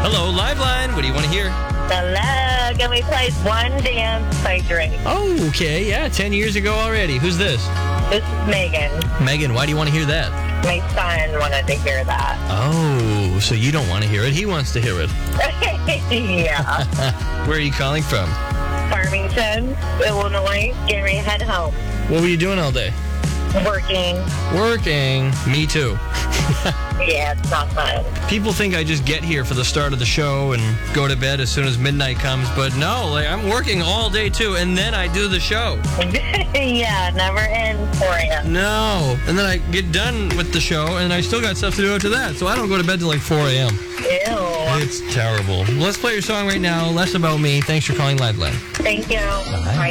Hello, Liveline. What do you want to hear? Hello, can we play One Dance by Drake? Oh, okay. Yeah, 10 years ago already. Who's this? This is Megan. Megan, why do you want to hear that? My son wanted to hear that. Oh, so you don't want to hear it. He wants to hear it. Yeah. Where are you calling from? Farmington, Illinois, getting ready to head home. What were you doing all day? Working. Working. Me too. Yeah, it's not fun. People think I just get here for the start of the show and go to bed as soon as midnight comes, but no, I'm working all day too, and then I do the show. Yeah, never ends for you. No. And then I get done with the show, and I still got stuff to do after that, so I don't go to bed till 4 a.m. Ew. It's terrible. Let's play your song right now. Less about me. Thanks for calling Liveline. Thank you. Bye.